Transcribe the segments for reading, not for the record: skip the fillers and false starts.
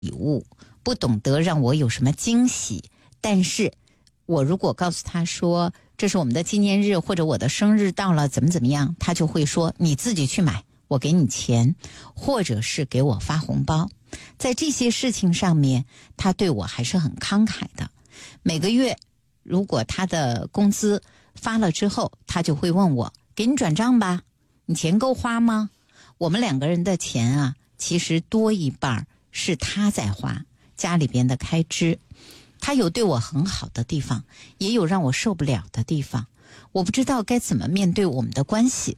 礼物，不懂得让我有什么惊喜。但是我如果告诉他说这是我们的纪念日，或者我的生日到了怎么样，他就会说你自己去买，我给你钱，或者是给我发红包。在这些事情上面，他对我还是很慷慨的。每个月如果他的工资发了之后，他就会问我，给你转账吧，你钱够花吗？我们两个人的钱啊，其实多一半是他在花，家里边的开支。他有对我很好的地方，也有让我受不了的地方，我不知道该怎么面对我们的关系。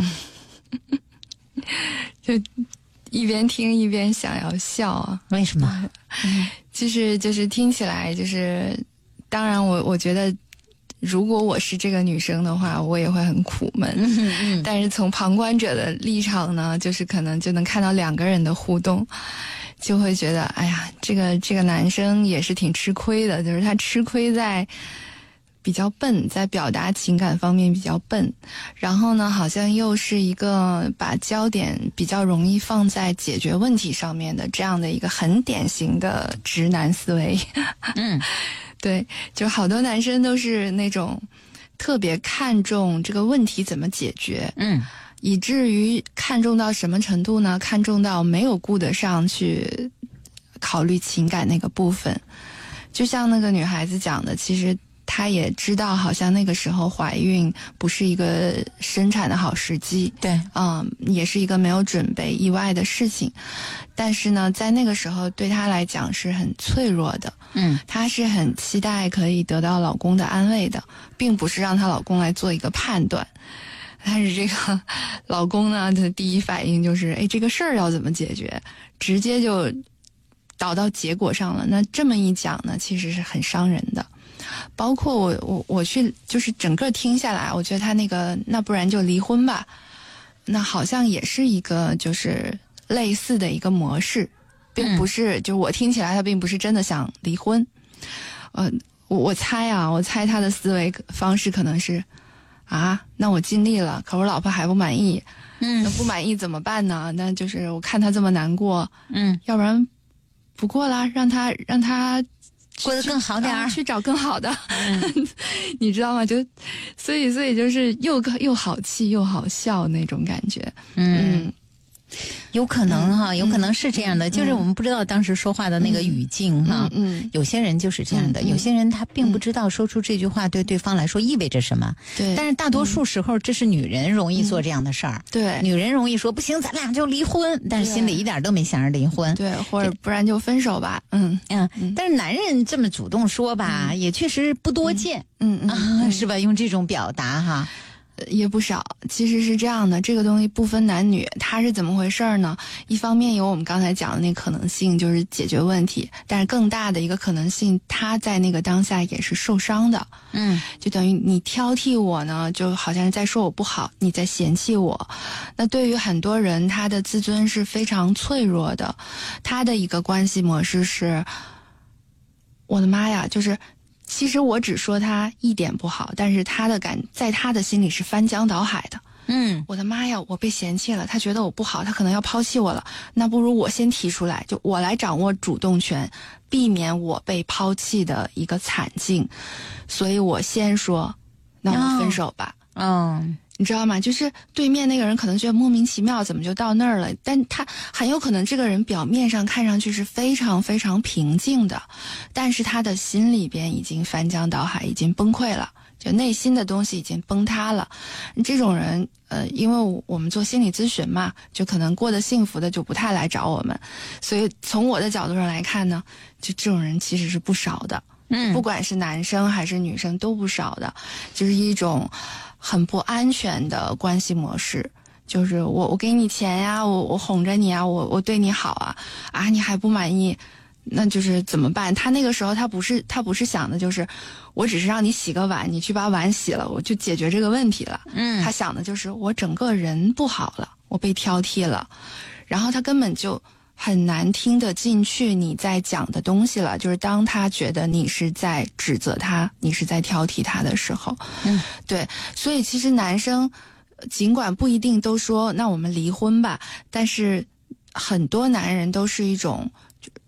就一边听一边想要笑啊。 为什么？ 就是听起来就是，当然我觉得如果我是这个女生的话，我也会很苦闷。但是从旁观者的立场呢，就是可能就能看到两个人的互动，就会觉得哎呀，这个男生也是挺吃亏的，就是他吃亏在比较笨，在表达情感方面比较笨，然后呢好像又是一个把焦点比较容易放在解决问题上面的这样的一个很典型的直男思维。对，就好多男生都是那种特别看重这个问题怎么解决，以至于看重到什么程度呢？看重到没有顾得上去考虑情感那个部分。就像那个女孩子讲的，其实她也知道好像那个时候怀孕不是一个生产的好时机， 对， 也是一个没有准备意外的事情，但是呢在那个时候对她来讲是很脆弱的，她是很期待可以得到老公的安慰的，并不是让她老公来做一个判断。但是这个老公呢，他的第一反应就是这个事儿要怎么解决，直接就导到结果上了。那这么一讲呢，其实是很伤人的。包括我去就是整个听下来，我觉得他那不然就离婚吧，那好像也是一个就是类似的一个模式，并不是就我听起来他并不是真的想离婚。我猜他的思维方式可能是那我尽力了，可我老婆还不满意，那不满意怎么办呢？那就是我看他这么难过，要不然不过啦，让他过得更好点去找更好的，你知道吗？就所以就是又好气又好笑那种感觉， 有可能有可能是这样的，就是我们不知道当时说话的那个语境有些人就是这样的，有些人他并不知道说出这句话对对方来说意味着什么， 对， 但是大多数时候这是女人容易做这样的事儿， 对， 女人容易说不行，咱俩就离婚，但是心里一点都没想着离婚， 对，或者不然就分手吧， 但是男人这么主动说吧，也确实不多见，是吧？用这种表达哈。 也不少，其实是这样的，这个东西不分男女，它是怎么回事呢？一方面有我们刚才讲的那可能性，就是解决问题，但是更大的一个可能性，他在那个当下也是受伤的，就等于你挑剔我呢，就好像是在说我不好，你在嫌弃我。那对于很多人，他的自尊是非常脆弱的，他的一个关系模式是，我的妈呀，就是其实我只说他一点不好，但是在他的心里是翻江倒海的。我的妈呀，我被嫌弃了，他觉得我不好，他可能要抛弃我了，那不如我先提出来，就我来掌握主动权，避免我被抛弃的一个惨境。所以我先说，那我们分手吧。你知道吗？就是对面那个人可能觉得莫名其妙，怎么就到那儿了？但他很有可能这个人表面上看上去是非常非常平静的，但是他的心里边已经翻江倒海，已经崩溃了，就内心的东西已经崩塌了。这种人，因为我们做心理咨询嘛，就可能过得幸福的就不太来找我们，所以从我的角度上来看呢，就这种人其实是不少的。不管是男生还是女生都不少的，就是一种很不安全的关系模式，就是我给你钱呀，我哄着你啊，我对你好啊，你还不满意，那就是怎么办？他那个时候他不是想的就是我只是让你洗个碗，你去把碗洗了，我就解决这个问题了。他想的就是我整个人不好了，我被挑剔了，然后他根本就很难听得进去你在讲的东西了，就是当他觉得你是在指责他，你是在挑剔他的时候。对，所以其实男生尽管不一定都说那我们离婚吧，但是很多男人都是一种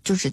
就是